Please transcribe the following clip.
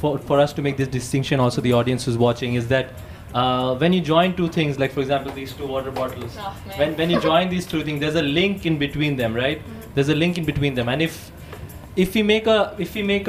for us to make this distinction, also the audience who's watching, is that when you join two things, like for example these two water bottles, when you join these two things, there's a link in between them, right? There's a link in between them, and if we make